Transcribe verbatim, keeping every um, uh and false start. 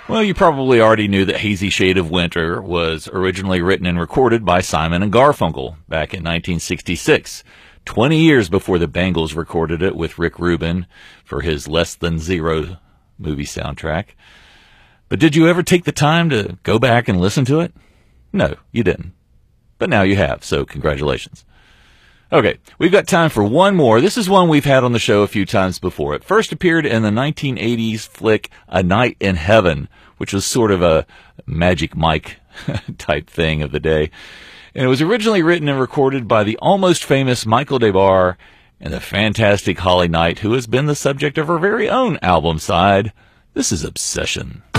Well, you probably already knew that Hazy Shade of Winter was originally written and recorded by Simon and Garfunkel back in nineteen sixty-six, twenty years before the Bangles recorded it with Rick Rubin for his Less Than Zero movie soundtrack. But did you ever take the time to go back and listen to it? No, you didn't. But now you have, so congratulations. Okay, we've got time for one more. This is one we've had on the show a few times before. It first appeared in the nineteen eighties flick A Night in Heaven, which was sort of a Magic Mike type thing of the day. And it was originally written and recorded by the almost famous Michael DeBar and the fantastic Holly Knight, who has been the subject of her very own album side. This is Obsession.